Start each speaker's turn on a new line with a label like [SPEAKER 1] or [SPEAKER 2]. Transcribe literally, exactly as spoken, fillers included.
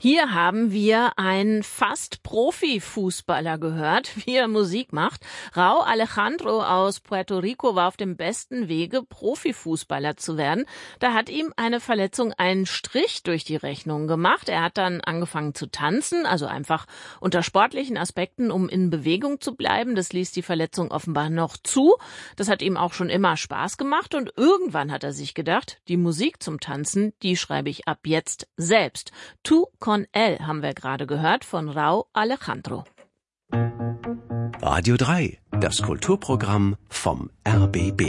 [SPEAKER 1] Hier haben wir einen fast Profi-Fußballer gehört, wie er Musik macht. Rauw Alejandro aus Puerto Rico war auf dem besten Wege, Profifußballer zu werden. Da hat ihm eine Verletzung einen Strich durch die Rechnung gemacht. Er hat dann angefangen zu tanzen, also einfach unter sportlichen Aspekten, um in Bewegung zu bleiben. Das ließ die Verletzung offenbar noch zu. Das hat ihm auch schon immer Spaß gemacht und irgendwann hat er sich gedacht, die Musik zum Tanzen, die schreibe ich ab jetzt selbst. Tu con él haben wir gerade gehört von Rauw Alejandro.
[SPEAKER 2] Radio drei, das Kulturprogramm vom R B B.